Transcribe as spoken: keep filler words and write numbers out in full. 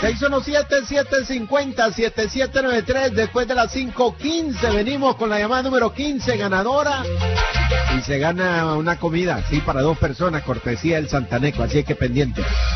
seis uno siete, siete cinco cero, siete siete nueve tres. Después de las cinco quince venimos con la llamada número quince ganadora. Y se gana una comida, sí, para dos personas, cortesía del Santaneco, así que pendiente.